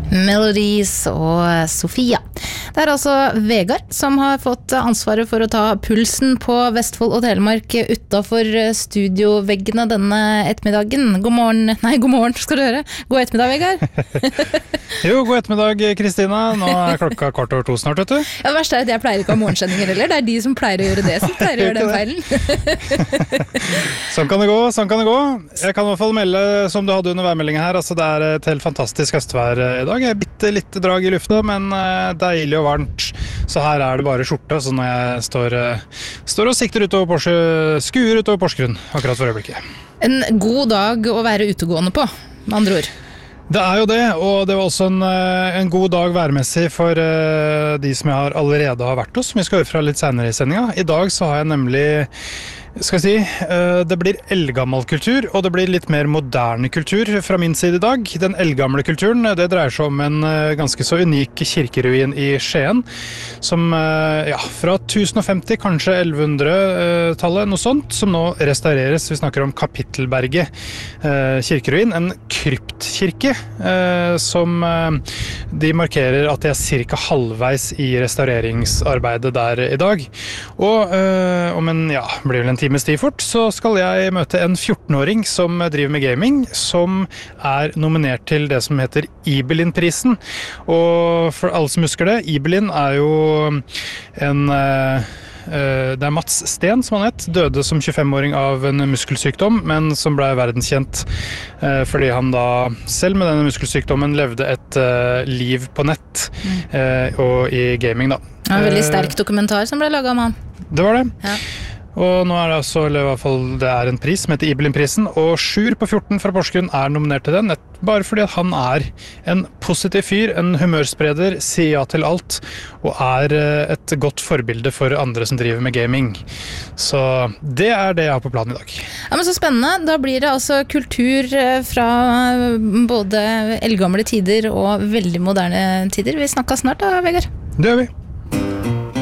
Melodies og Sofia. Det altså Vegard som har fått ansvaret for å ta pulsen på Vestfold og Telemark utenfor studioveggene denne ettermiddagen. God morgen skal du høre. God ettermiddag, Vegard. Jo, god ettermiddag, Kristina. Nå klokka 1:15 snart, vet du. Ja, det verste at jeg pleier ikke å ha morgensendinger heller. Det de som pleier å gjøre det, som pleier å gjøre den feilen. Sånn kan det gå. Jeg kan I hvert fall melde, som du hadde under værmeldingen her, altså det et helt fantastisk høstvær I dag. Jeg bitte litt drag I lufta, men deilig og varmt. Så her det bare skjorte, så når jeg står og sikter skuer utover Porsgrunn, akkurat for øyeblikket. En god dag å være utegående på, med andre ord. Det jo det, og det var også en god dag værmessig for de som jeg allerede har vært hos, som vi skal høre fra litt senere I sendingen. I dag så har jeg nemlig det blir eldgammel kultur, og det blir litt mer moderne kultur fra min side I dag. Den eldgamle kulturen, det dreier seg om en ganske så unik kirkeruin I Skien, som fra 1050, kanskje 1100-tallet, noe sånt, som nå restaureres. Vi snakker om Kapittelberget kirkeruin, en kryptkirke, som de markerer at de cirka halvveis I restaureringsarbeidet der I dag. Og blir vel en times tid fort, så skal jeg møte en 14-åring som driver med gaming, som nominert til det som heter Ibelin-prisen. Og for alle som husker det, Ibelin jo det Mats Steen som han døde som 25-åring av en muskelsykdom, men som ble verdenskjent fordi han da, selv med denne muskelsykdommen, levde et liv på nett og I gaming da. En veldig sterk dokumentar som ble laget om han. Det var det. Ja. Og nå det altså, eller I hvert fall det en pris som heter Ibelin-prisen, og Sjur på 14 fra Porsgrunn nominert til den, bare fordi at han en positiv fyr, en humørspreder, sier ja til alt, og et godt forbilde for andre som driver med gaming. Så det det jeg har på planen I dag. Ja, men så spennende. Da blir det altså kultur fra både eldgamle tider og veldig moderne tider. Vi snakker snart da, Vegard. Det gjør vi.